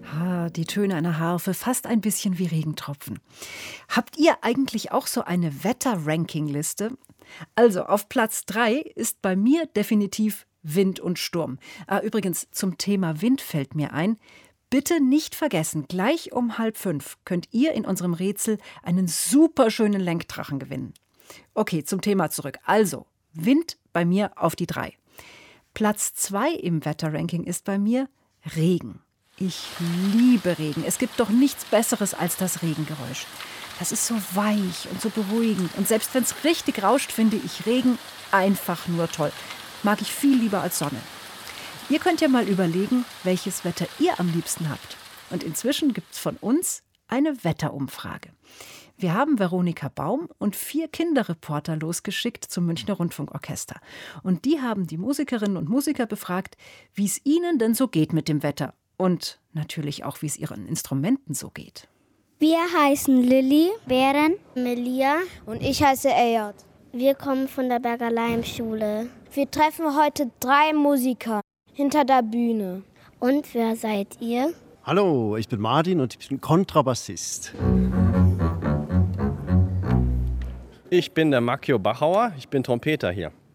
Die Töne einer Harfe, fast ein bisschen wie Regentropfen. Habt ihr eigentlich auch so eine Wetter-Ranking-Liste? Also auf Platz 3 ist bei mir definitiv Wind und Sturm. Übrigens, zum Thema Wind fällt mir ein, bitte nicht vergessen, gleich um 4:30 könnt ihr in unserem Rätsel einen super schönen Lenkdrachen gewinnen. Okay, zum Thema zurück. Also, Wind bei mir auf die 3. Platz 2 im Wetterranking ist bei mir Regen. Ich liebe Regen. Es gibt doch nichts Besseres als das Regengeräusch. Das ist so weich und so beruhigend. Und selbst wenn es richtig rauscht, finde ich Regen einfach nur toll. Mag ich viel lieber als Sonne. Ihr könnt ja mal überlegen, welches Wetter ihr am liebsten habt. Und inzwischen gibt es von uns eine Wetterumfrage. Wir haben Veronika Baum und 4 Kinderreporter losgeschickt zum Münchner Rundfunkorchester. Und die haben die Musikerinnen und Musiker befragt, wie es ihnen denn so geht mit dem Wetter. Und natürlich auch, wie es ihren Instrumenten so geht. Wir heißen Lilly, Bären, Melia und ich heiße Eyot. Wir kommen von der Bergerleim-Schule. Wir treffen heute 3 Musiker hinter der Bühne. Und wer seid ihr? Hallo, ich bin Martin und ich bin Kontrabassist. Ich bin der Makio Bachauer, ich bin Trompeter hier.